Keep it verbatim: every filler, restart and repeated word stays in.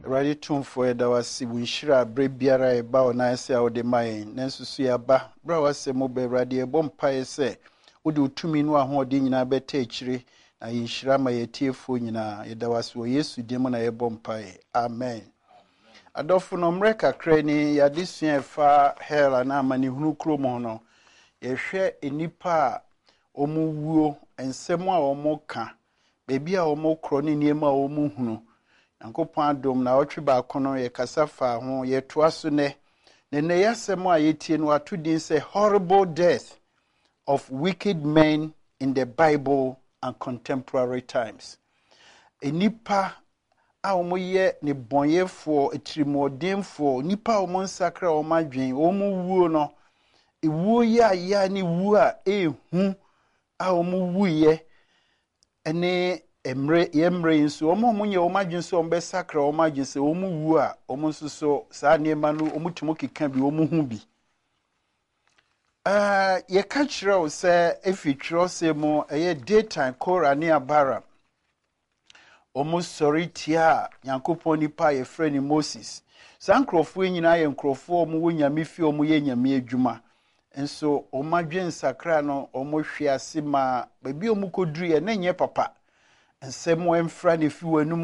Ready to for a dawasi winshira brebiara eba ona se awde mayen nanso su ya ba bra wase mo be rade e bompae se wode utumi no ahode nyina beta akire na yinshira ma yetiefo nyina ye dawasi wo Yesu dim na ye bompae amen. Adofo no mre kakra ni yade sua fa hela na amani hunu krom ho no ye hwe enipa omu wuo ensem a omo ka bebi a omo kro ni niema omu hunu Yankopon adom na otwe ba kono ye kasafa ho ye toaso ne ne ne yasem a yetie no atudin say horrible death of wicked men in the Bible and contemporary times. Enipa a omo ye ne bonyefo etirimodemfo nipa omo nsakra omo adwen omo wuo no ewuo ya ya ni wu a ehu a omo wuye ene emre yemre nso omo munye omadwen so ombe sakra omadwen se omu wu a omo nso so saa niema no omutumo keka bi omu hu bi ah ye ka kire o se efitro se mo eye daytime kora ne abara omo sorry tia Yankopon nipa ye freni Moses sankrofo nyina ye nkrofo omo wonyame fi omo ye nyame adwuma enso omadwen sakra no omo hwe ase ma ba bi omo koduru ye na nye papa nsem wemfra ne fi wanu